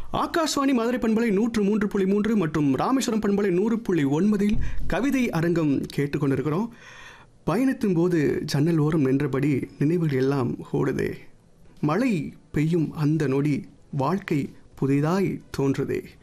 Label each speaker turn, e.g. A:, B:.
A: ஆகாஷ்வாணி மதுரை பண்பலை 103.3 மற்றும் ராமேஸ்வரம் பண்பலை 100.9 கவிதை அரங்கம் கேட்டுக்கொண்டிருக்கிறோம். பயணத்தின் போது ஜன்னல் ஓரம் நின்றபடி நினைவுகள் எல்லாம் ஓடுதே. மழை பெய்யும் அந்த நொடி வாழ்க்கை புதிதாய் தோன்றுதே.